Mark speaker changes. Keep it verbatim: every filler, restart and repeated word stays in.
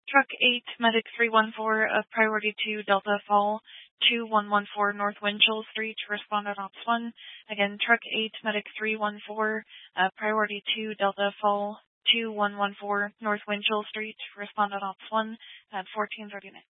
Speaker 1: Truck eight, Medic three one four of Priority two, Delta Fall, two one one four North Winchell Street, respond at Ops one. Again, Truck eight, Medic three one four, uh, Priority two, Delta Fall, two one one four North Winchell Street, respond at Ops one at fourteen thirty-nine.